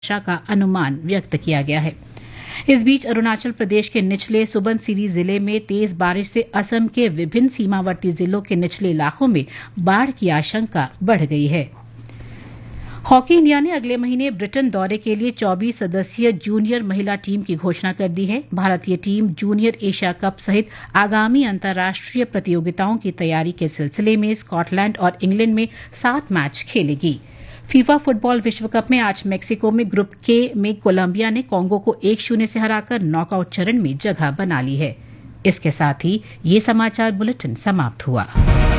वर्षा का अनुमान व्यक्त किया गया है। इस बीच अरुणाचल प्रदेश के निचले सुबनसिरी जिले में तेज बारिश से असम के विभिन्न सीमावर्ती जिलों के निचले इलाकों में बाढ़ की आशंका बढ़ गई है। हॉकी इंडिया ने अगले महीने ब्रिटेन दौरे के लिए 24 सदस्यीय जूनियर महिला टीम की घोषणा कर दी है। भारतीय टीम जूनियर एशिया कप सहित आगामी अंतर्राष्ट्रीय प्रतियोगिताओं की तैयारी के सिलसिले में स्कॉटलैंड और इंग्लैंड में 7 मैच खेलेगी। फीफा फुटबॉल विश्व कप में आज मेक्सिको में ग्रुप के में कोलंबिया ने कांगो को 1-0 से हराकर नॉकआउट चरण में जगह बना ली है। इसके साथ ही ये समाचार बुलेटिन समाप्त हुआ।